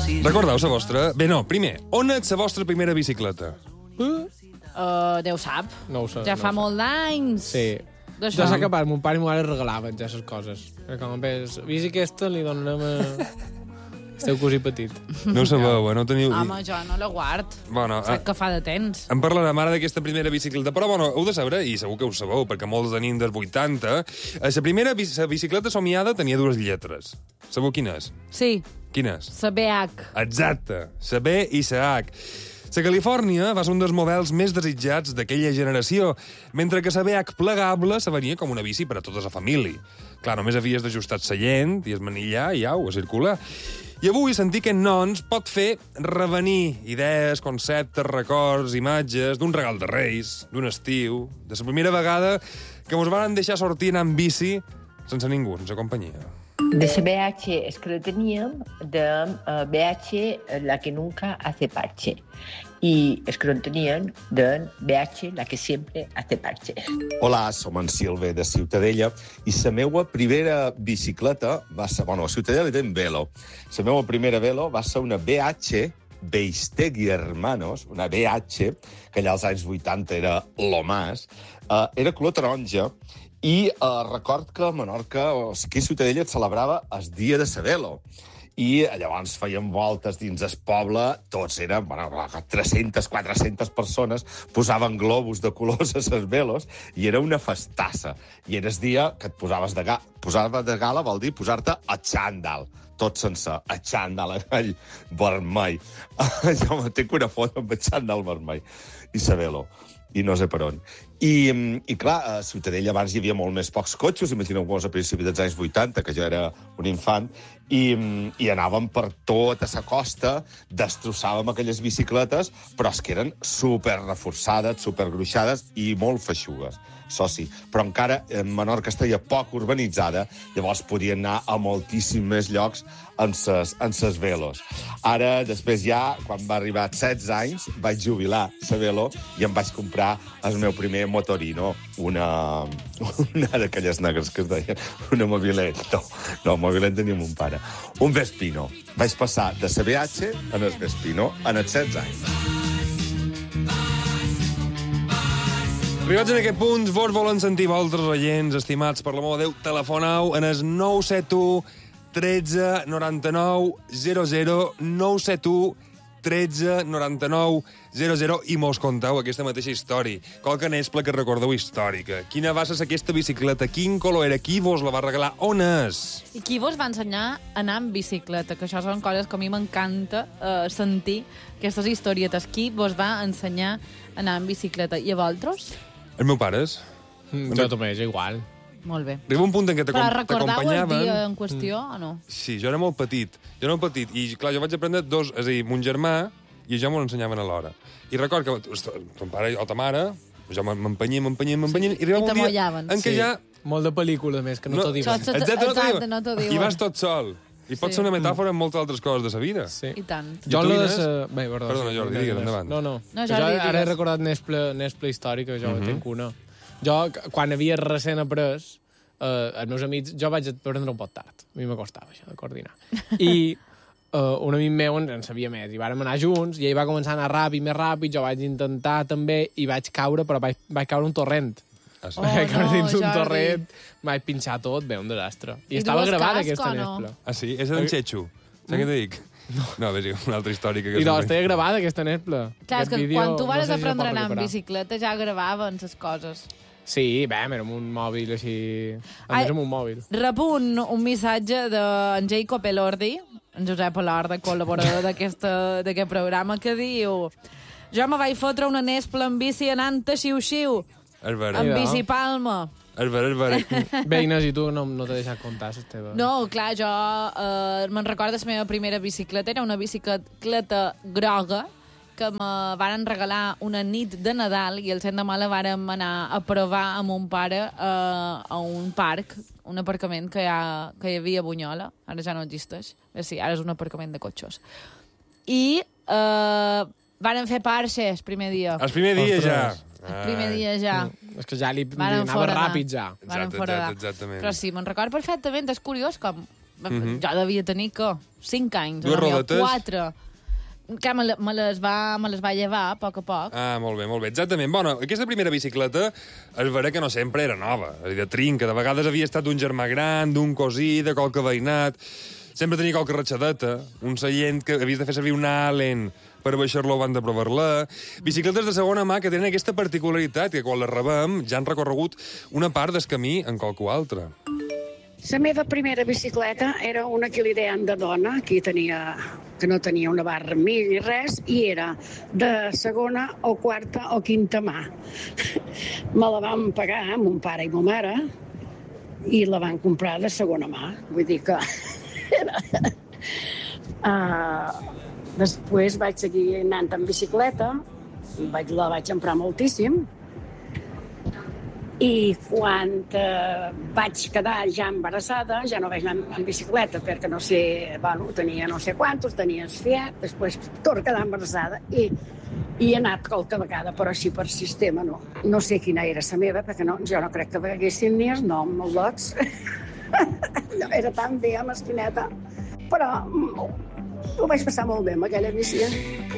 Recordeu la vostra... Bé, no, primer, on és la vostra primera bicicleta? Déu sap. No ho sé. Ja fa molt d'anys. Sí. D'això. Jo sé que mon pare i ma mare regalaven ja les coses. Perquè com ves, bici aquesta li donem a... el teu cosí petit. No ho sabeu, no teniu... Home, jo no la guard. Bueno, Saps que fa de temps. em parlarem ara d'aquesta primera bicicleta, però bueno, heu de saber, i segur que ho sabeu, perquè molts tenim dels 80, la primera bicicleta somiada tenia dues lletres. Sabeu quina és? Sí, Quina és? la BH. Exacte, la B i la H. La Califòrnia va ser un dels models més desitjats d'aquella generació, mentre que la BH plegable se venia com una bici per a tota la família. Clar, només havies d'ajustar el seient i es manillar i au, a circular. I avui sentir aquest nom pot fer revenir idees, conceptes, records, imatges d'un regal de Reis, d'un estiu, de la primera vegada que mos van deixar sortir anar amb bici sense ningú, sense companyia. De ese BH es que lo teníem, de BH la que nunca hace parche. I es que lo tenien de BH la que siempre hace parche. Hola, som en Silve de Ciutadella i la meva primera bicicleta va ser... Bueno, a Ciutadella li tenim velo. La meva primera velo va ser una BH Beistegui Hermanos, una BH, que allà als anys 80 era lo más, era color taronja, i record que a Menorca, aquí a Ciutadella, et celebrava el dia de sa velo. I llavors feien voltes dins el poble, tots eren, 300, 400 persones, posaven globus de colors a ses velos, i era una festassa. I era el dia que et posaves de gala. Posar de gala vol dir posar-te a xandall, tot sencer, a xandall, aquell vermell. Jo tinc una foto amb el xandall vermell. I sa velo. I no sé per on. I clar, a Ciutadella abans hi havia molt més pocs cotxes, imagineu-vos a principis dels anys 80, que jo era un infant, i anàvem per tota la costa, destrossàvem aquelles bicicletes, però és que eren superreforçades, supergruixades i molt feixugues. Això sí, però encara Menorca estava poc urbanitzada, llavors podien anar a moltíssims més llocs amb ses velos. Ara, després ja, quan va arribar als 16 anys, vaig jubilar la velo i em vaig comprar el meu primer Motorino, una d'aquelles negres que es deien, una Mobilet. No, Mobilet tenia mon pare. Un Vespino. Vaig passar de la BH a el Vespino en els 16 anys. Arribats en aquest punt, vos volen sentir vosaltres, oients, estimats, per l'amor de Déu, telefonau en el 971 13 99 00, 971 13 99 00, i mos conteu aquesta mateixa història. Qualque nespla que recordeu històrica. Quina va ser aquesta bicicleta? Quin color era? Qui vos la va regalar? On és? I qui vos va ensenyar a anar amb bicicleta? Que això són coses que a mi m'encanta sentir, aquestes historietes. Qui vos va ensenyar a anar amb bicicleta? I a vosaltres? Els meus pares. Jo també, és igual. Molt bé. Arriba un punt en què Però recordeu el dia t'acompanyaven... en qüestió o no? Sí, jo era molt petit. I, clar, jo vaig aprendre dos... És a dir, mon germà i jo m'ho ensenyaven alhora. I record que ton pare o ta mare, jo m'empenyien, i arribava un dia t'amollaven. en què ja... Molt de pel·lícula, més, que no t'ho diuen. Exacte, no t'ho diuen. I vas tot sol. I pot ser una metàfora en moltes altres coses de la vida. Sí. I tant. Jo tu, lo de Inés? Bé, Perdona, Jordi, digues, endavant. No. No, Jo Jordi, ara he digues. recordat Nesple històrica, jo tinc una. Jo, quan havia recent après, els meus amics, jo vaig aprendre un poc tard. A mi m'acostava això, de coordinar. I un amic meu en sabia més, i vàrem anar junts, i ell va començar a anar més ràpid, jo vaig intentar també, i vaig caure, però vaig caure un torrent. Ah, sí? Vaig caure dins un Jordi. torrent, vaig pinxar tot, bé, un desastre. I I estava dues gravada casc, aquesta o no? Nesple. Ah, sí? És d'en Xetxo. Saps què t'he dic? No, ves, una altra història que... I no, estava gravada aquesta Nesple. Clar, és Aquest que vídeo, quan tu no vas sé si aprendre a el pot anar amb recuperar. bicicleta ja gravaven les coses. Sí, bé, era amb un mòbil així... A Ai, més, amb un mòbil. Rebo un missatge d'en Jacob Elordi, en Josep Elordi, col·laborador d'aquest programa, que diu: jo me vaig fotre una Nesple en bici anant a Xiu-Xiu, És vera. amb Mira. bici Palma. És vera. Bé, Inés, i tu no t'he deixat contar les teves... No, clar, jo me'n recordo la meva primera bicicleta, era una bicicleta groga, que me varen regalar una nit de Nadal i el cent de mala vàrem anar a provar amb un pare a un parc, un aparcament que hi havia a Bunyola, ara ja no existeix, sí, ara és un aparcament de cotxes. I varen fer parxes el primer dia. El primer dia ja. El primer dia ja. És que ja li Varen anava foradar. ràpid, ja. Varen foradar. Exactament. Però sí, me'n recordo perfectament, és curiós com Jo devia tenir, 5 anys, Dues o rodetes? 4. Que me les va llevar a poc a poc. Ah, molt bé, exactament. Bueno, aquesta primera bicicleta es veurà que no sempre era nova, és a dir, de trinca. De vegades havia estat d'un germà gran, d'un cosí, de qualque veïnat. Sempre tenia qualque ratxadeta, un seient que havies de fer servir un Allen per baixar-lo abans de provar-la. Bicicletes de segona mà que tenen aquesta particularitat, que quan les rebem ja han recorregut una part del camí en qualque altre. La meva primera bicicleta era una Equilidean de dona, que no tenia una barra amb mi ni res, i era de segona o quarta o quinta mà. Me la vam pagar, mon pare i ma mare, i la van comprar de segona mà. Vull dir que... Després vaig seguir anant en bicicleta, la vaig emprar moltíssim, i quan vaig quedar ja embarassada, ja no vaig anar en bicicleta, perquè tenia no sé quantos, tenia el fiat, després torno a quedar embarassada i he anat qualque vegada, però així per sistema no. No sé quina era la meva, perquè jo no crec que haguessin ni el nom, els lots. No, era tan bé, mesquineta, però ho vaig passar molt bé amb aquella bici.